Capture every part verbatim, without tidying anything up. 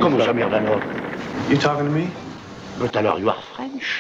Comment ça, merde alors? You talking to me? But alors, you are French?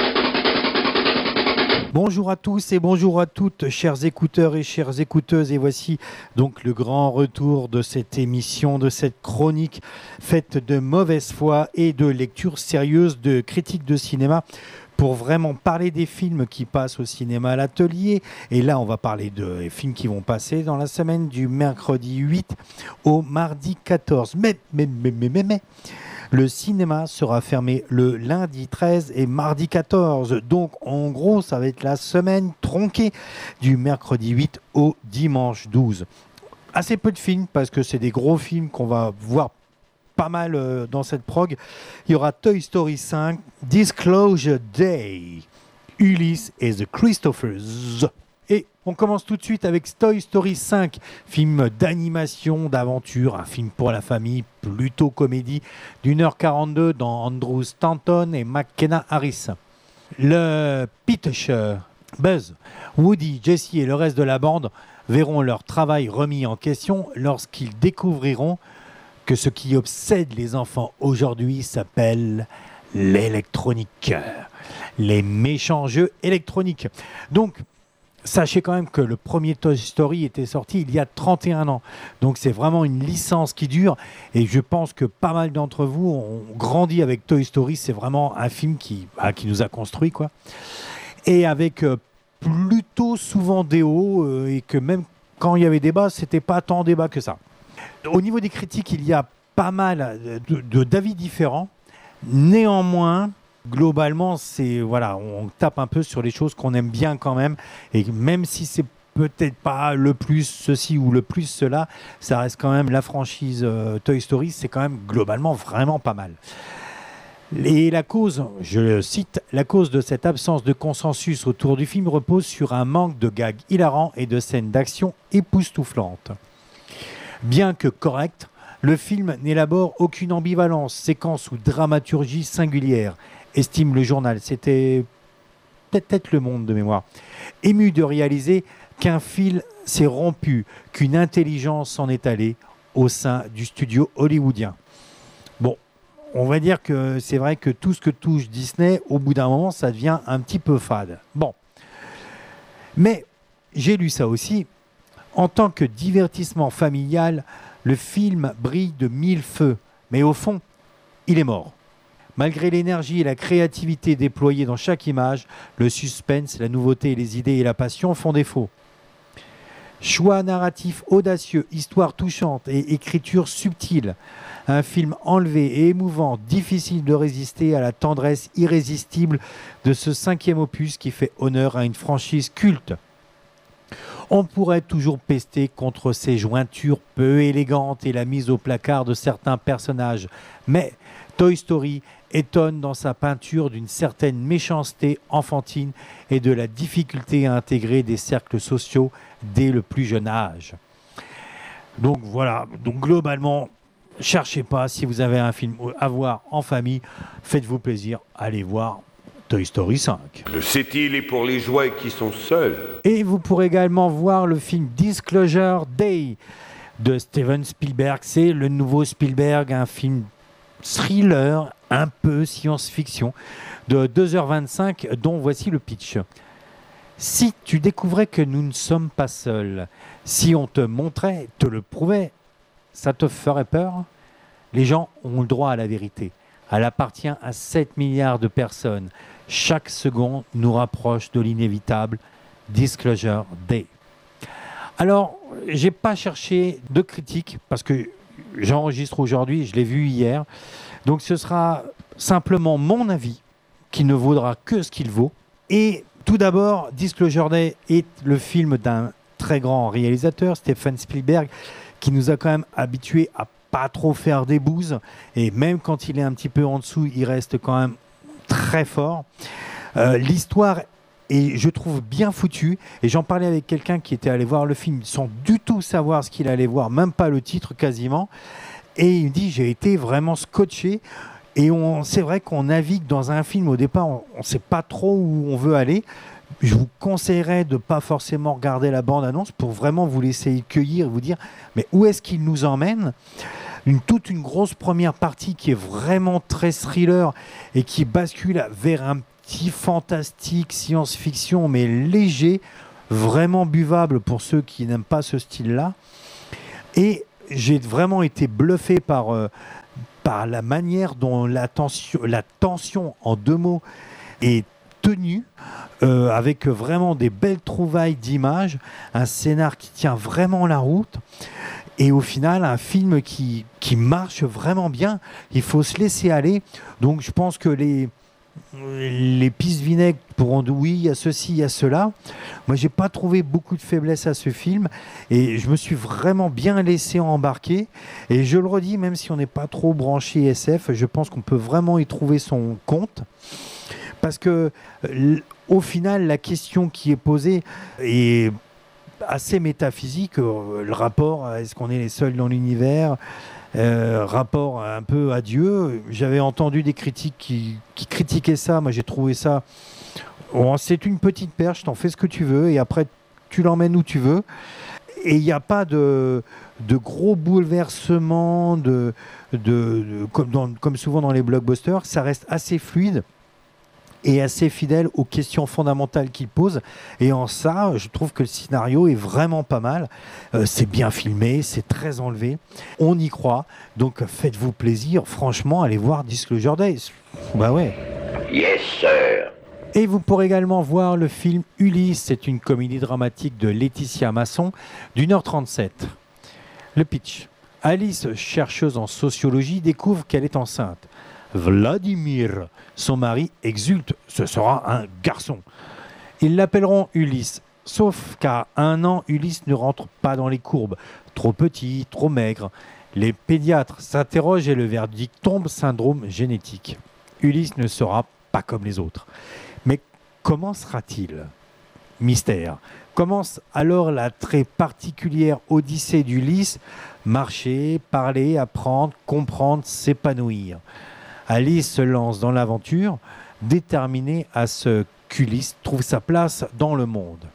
Bonjour à tous et bonjour à toutes, chers écouteurs et chères écouteuses. Et voici donc le grand retour de cette émission, de cette chronique faite de mauvaise foi et de lecture sérieuse de critiques de cinéma pour vraiment parler des films qui passent au cinéma à l'atelier. Et là, on va parler des films qui vont passer dans la semaine du mercredi huit au mardi quatorze. Mais, mais, mais, mais, mais, mais... Le cinéma sera fermé le lundi treize et mardi quatorze. Donc, en gros, ça va être la semaine tronquée du mercredi huit au dimanche douze. Assez peu de films, parce que c'est des gros films qu'on va voir pas mal euh, dans cette prog. Il y aura Toy Story cinq, Disclosure Day, Ulysse et The Christophers. Et on commence tout de suite avec Toy Story cinq, film d'animation, d'aventure, un film pour la famille, plutôt comédie, d'une heure quarante-deux dans Andrew Stanton et McKenna Harris. Le pitcher, Buzz, Woody, Jessie et le reste de la bande verront leur travail remis en question lorsqu'ils découvriront que ce qui obsède les enfants aujourd'hui s'appelle l'électronique, les méchants jeux électroniques. Donc, sachez quand même que le premier Toy Story était sorti il y a trente et un ans. Donc c'est vraiment une licence qui dure. Et je pense que pas mal d'entre vous ont grandi avec Toy Story. C'est vraiment un film qui, bah, qui nous a construit, quoi. Et avec euh, plutôt souvent des hauts. Euh, et que même quand il y avait débat, c'était pas tant débat que ça. Au niveau des critiques, il y a pas mal de, de, d'avis différents. Néanmoins... Globalement, c'est voilà, on tape un peu sur les choses qu'on aime bien quand même, et même si c'est peut-être pas le plus ceci ou le plus cela, ça reste quand même la franchise euh, Toy Story, c'est quand même globalement vraiment pas mal. Et la cause, je cite, la cause de cette absence de consensus autour du film repose sur un manque de gags hilarants et de scènes d'action époustouflantes. Bien que correct, le film n'élabore aucune ambivalence, séquence ou dramaturgie singulière, estime le journal. C'était peut-être Le Monde de mémoire. Ému de réaliser qu'un fil s'est rompu, qu'une intelligence s'en est allée au sein du studio hollywoodien. Bon, on va dire que c'est vrai que tout ce que touche Disney, au bout d'un moment, ça devient un petit peu fade. Bon. Mais j'ai lu ça aussi. En tant que divertissement familial, le film brille de mille feux. Mais au fond, il est mort. Malgré l'énergie et la créativité déployées dans chaque image, le suspense, la nouveauté, les idées et la passion font défaut. Choix narratif audacieux, histoire touchante et écriture subtile. Un film enlevé et émouvant, difficile de résister à la tendresse irrésistible de ce cinquième opus qui fait honneur à une franchise culte. On pourrait toujours pester contre ces jointures peu élégantes et la mise au placard de certains personnages, mais Toy Story étonne dans sa peinture d'une certaine méchanceté enfantine et de la difficulté à intégrer des cercles sociaux dès le plus jeune âge. Donc voilà, donc globalement, cherchez pas, si vous avez un film à voir en famille, faites-vous plaisir, allez voir Toy Story cinq. Le C-il est pour les jouets qui sont seuls. Et vous pourrez également voir le film Disclosure Day de Steven Spielberg. C'est le nouveau Spielberg, un film thriller, un peu science-fiction, de deux heures vingt-cinq, dont voici le pitch. Si tu découvrais que nous ne sommes pas seuls, si on te montrait, te le prouvait, ça te ferait peur? Les gens ont le droit à la vérité. Elle appartient à sept milliards de personnes. Chaque seconde nous rapproche de l'inévitable. Disclosure Day. Alors, j'ai pas cherché de critique parce que j'enregistre aujourd'hui, je l'ai vu hier. Donc ce sera simplement mon avis qui ne vaudra que ce qu'il vaut. Et tout d'abord, Disclosure Day est le film d'un très grand réalisateur, Steven Spielberg, qui nous a quand même habitués à pas trop faire des bouses. Et même quand il est un petit peu en dessous, il reste quand même très fort. Euh, l'histoire est, je trouve, bien foutue. Et j'en parlais avec quelqu'un qui était allé voir le film sans du tout savoir ce qu'il allait voir, même pas le titre quasiment. Et il me dit, j'ai été vraiment scotché. Et on, c'est vrai qu'on navigue dans un film, au départ, on ne sait pas trop où on veut aller. Je vous conseillerais de ne pas forcément regarder la bande-annonce pour vraiment vous laisser cueillir et vous dire, mais où est-ce qu'il nous emmène ? une, toute une grosse première partie qui est vraiment très thriller et qui bascule vers un petit fantastique, science-fiction, mais léger, vraiment buvable pour ceux qui n'aiment pas ce style-là. Et j'ai vraiment été bluffé par, euh, par la manière dont la tension, la tension, en deux mots, est tenue, euh, avec vraiment des belles trouvailles d'images, un scénar qui tient vraiment la route, et au final, un film qui, qui marche vraiment bien. Il faut se laisser aller. Donc je pense que les... les pistes vinaigres pourront dire oui, il y a ceci, il y a cela. Moi, j'ai pas trouvé beaucoup de faiblesse à ce film et je me suis vraiment bien laissé embarquer. Et je le redis, même si on n'est pas trop branché S F, je pense qu'on peut vraiment y trouver son compte. Parce que, au final, la question qui est posée est assez métaphysique. Le rapport, est-ce qu'on est les seuls dans l'univers ? Euh, rapport un peu à Dieu. J'avais entendu des critiques qui, qui critiquaient ça. Moi, j'ai trouvé ça... Bon, c'est une petite perche, t'en fais ce que tu veux, et après, tu l'emmènes où tu veux. Et il n'y a pas de, de gros bouleversements, de, de, de, comme, dans, comme souvent dans les blockbusters. Ça reste assez fluide et assez fidèle aux questions fondamentales qu'il pose. Et en ça, je trouve que le scénario est vraiment pas mal. Euh, c'est bien filmé, c'est très enlevé. On y croit. Donc faites-vous plaisir. Franchement, allez voir Disclosure Days. Bah ouais. Yes, sir. Et vous pourrez également voir le film Ulysse. C'est une comédie dramatique de Laetitia Masson d'une heure trente-sept. Le pitch. Alice, chercheuse en sociologie, découvre qu'elle est enceinte. Vladimir, son mari, exulte, ce sera un garçon. Ils l'appelleront Ulysse, sauf qu'à un an, Ulysse ne rentre pas dans les courbes. Trop petit, trop maigre. Les pédiatres s'interrogent et le verdict tombe, syndrome génétique. Ulysse ne sera pas comme les autres. Mais comment sera-t-il ? Mystère. Commence alors la très particulière odyssée d'Ulysse, marcher, parler, apprendre, comprendre, s'épanouir. Alice se lance dans l'aventure, déterminée à ce qu'Ulysse trouve sa place dans le monde.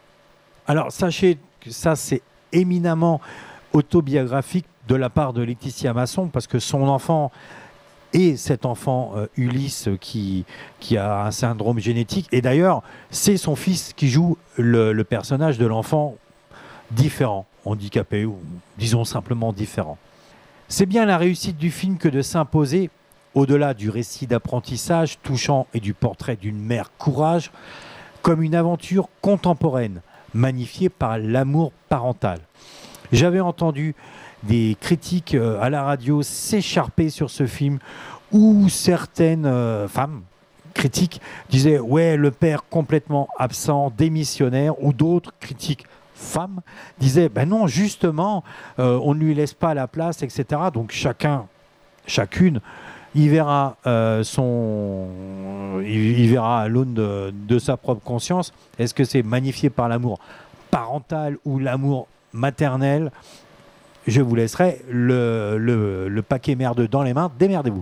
Alors, sachez que ça, c'est éminemment autobiographique de la part de Laetitia Masson, parce que son enfant est cet enfant euh, Ulysse qui, qui a un syndrome génétique. Et d'ailleurs, c'est son fils qui joue le, le personnage de l'enfant différent, handicapé, ou disons simplement différent. C'est bien la réussite du film que de s'imposer, au-delà du récit d'apprentissage touchant et du portrait d'une mère courage, comme une aventure contemporaine, magnifiée par l'amour parental. J'avais entendu des critiques à la radio s'écharper sur ce film, où certaines euh, femmes critiques disaient « ouais, le père complètement absent, démissionnaire », ou d'autres critiques femmes disaient ben « non, justement, euh, on ne lui laisse pas la place, et cetera » Donc chacun, chacune, il verra euh, son, il, il verra à l'aune de, de sa propre conscience. Est-ce que c'est magnifié par l'amour parental ou l'amour maternel ? Je vous laisserai le, le, le paquet merde dans les mains. Démerdez-vous.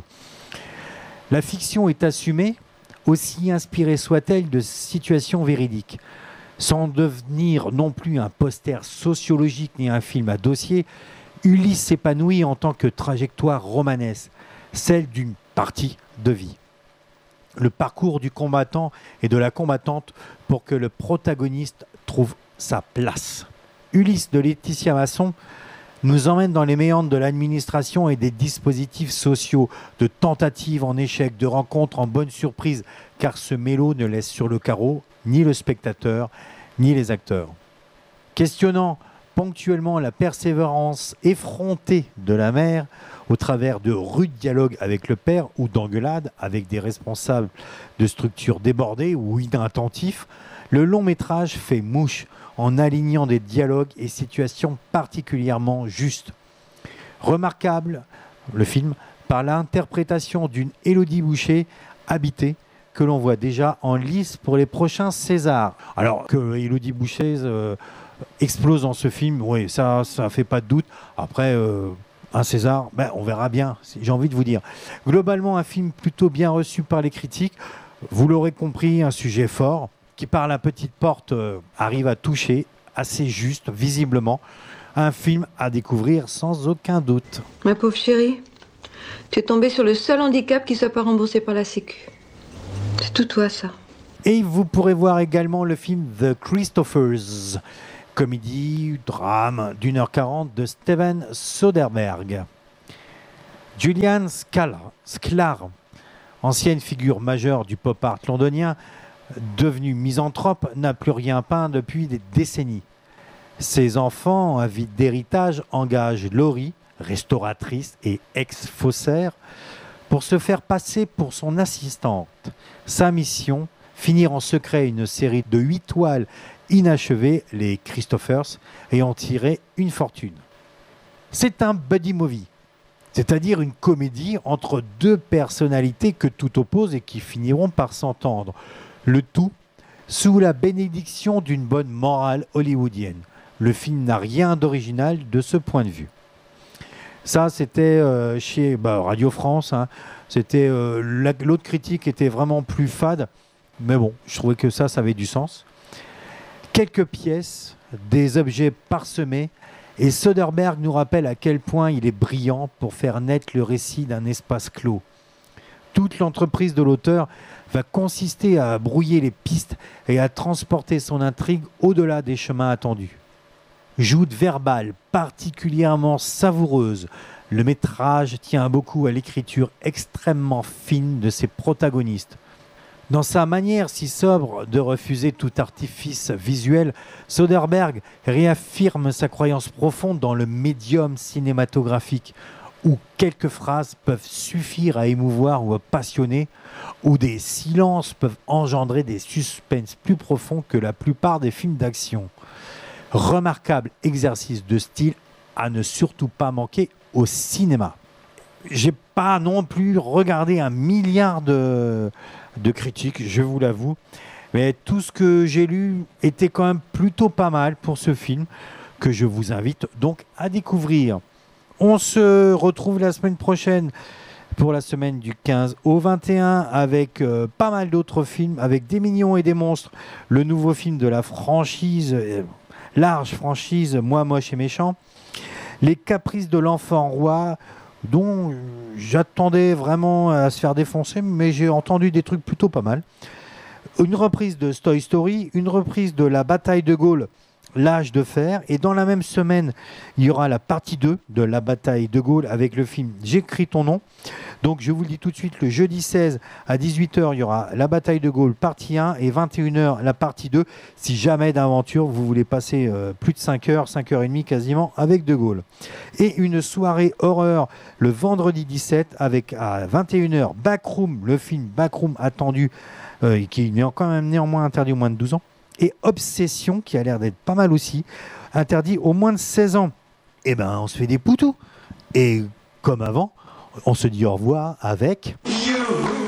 La fiction est assumée, aussi inspirée soit-elle de situations véridiques. Sans devenir non plus un poster sociologique ni un film à dossier, Ulysse s'épanouit en tant que trajectoire romanesque, celle d'une partie de vie. Le parcours du combattant et de la combattante pour que le protagoniste trouve sa place. Ulysse de Laetitia Masson nous emmène dans les méandres de l'administration et des dispositifs sociaux, de tentatives en échec, de rencontres en bonne surprise, car ce mélo ne laisse sur le carreau ni le spectateur, ni les acteurs. Questionnant ponctuellement la persévérance effrontée de la mère, au travers de rudes dialogues avec le père ou d'engueulades avec des responsables de structures débordées ou inattentifs, le long métrage fait mouche en alignant des dialogues et situations particulièrement justes. Remarquable, le film, par l'interprétation d'une Élodie Boucher habitée, que l'on voit déjà en lice pour les prochains Césars. Alors que Élodie Boucher euh, explose dans ce film, oui, ça ça fait pas de doute. Après, euh, un César, ben, on verra bien, j'ai envie de vous dire. Globalement, un film plutôt bien reçu par les critiques. Vous l'aurez compris, un sujet fort, qui par la petite porte euh, arrive à toucher, assez juste, visiblement. Un film à découvrir sans aucun doute. Ma pauvre chérie, tu es tombée sur le seul handicap qui ne soit pas remboursé par la Sécu. C'est tout toi, ça. Et vous pourrez voir également le film The Christophers, comédie, drame d'une heure quarante de Steven Soderbergh. Julian Sklar, Sklar, ancienne figure majeure du pop art londonien, devenu misanthrope, n'a plus rien peint depuis des décennies. Ses enfants, avides d'héritage, engagent Laurie, restauratrice et ex-faussaire, pour se faire passer pour son assistante. Sa mission, finir en secret une série de huit toiles inachevées, les Christophers, et en tirer une fortune. C'est un buddy movie, c'est-à-dire une comédie entre deux personnalités que tout oppose et qui finiront par s'entendre. Le tout sous la bénédiction d'une bonne morale hollywoodienne. Le film n'a rien d'original de ce point de vue. Ça, c'était euh, chez bah, Radio France. Hein. C'était euh, la, l'autre critique était vraiment plus fade, mais bon, je trouvais que ça, ça avait du sens. Quelques pièces, des objets parsemés, et Soderbergh nous rappelle à quel point il est brillant pour faire naître le récit d'un espace clos. Toute l'entreprise de l'auteur va consister à brouiller les pistes et à transporter son intrigue au-delà des chemins attendus. Joute verbale particulièrement savoureuse, le métrage tient beaucoup à l'écriture extrêmement fine de ses protagonistes. Dans sa manière si sobre de refuser tout artifice visuel, Soderbergh réaffirme sa croyance profonde dans le médium cinématographique, où quelques phrases peuvent suffire à émouvoir ou à passionner, où des silences peuvent engendrer des suspens plus profonds que la plupart des films d'action. Remarquable exercice de style à ne surtout pas manquer au cinéma. J'ai pas non plus regardé un milliard de, de critiques, je vous l'avoue, mais tout ce que j'ai lu était quand même plutôt pas mal pour ce film, que je vous invite donc à découvrir. On se retrouve la semaine prochaine pour la semaine du quinze au vingt et un avec euh, pas mal d'autres films, avec Des mignons et des monstres, le nouveau film de la franchise, euh, large franchise Moi moche et méchant, Les caprices de l'enfant roi, dont j'attendais vraiment à se faire défoncer, mais j'ai entendu des trucs plutôt pas mal. Une reprise de Toy Story, une reprise de La bataille de Gaulle, L'âge de fer, et dans la même semaine, il y aura la partie deux de La bataille de Gaulle avec le film J'écris ton nom. Donc je vous le dis tout de suite, le jeudi seize à dix-huit heures, il y aura La bataille de Gaulle partie un et vingt et une heures la partie deux, si jamais d'aventure vous voulez passer euh, plus de cinq heures, cinq heures trente quasiment avec de Gaulle. Et une soirée horreur le vendredi dix-sept avec à vingt et une heures Backroom, le film Backroom attendu, euh, qui est quand même néanmoins interdit aux moins de douze ans. Et Obsession, qui a l'air d'être pas mal aussi, interdit aux moins de seize ans. Eh ben, on se fait des poutous. Et comme avant, on se dit au revoir avec...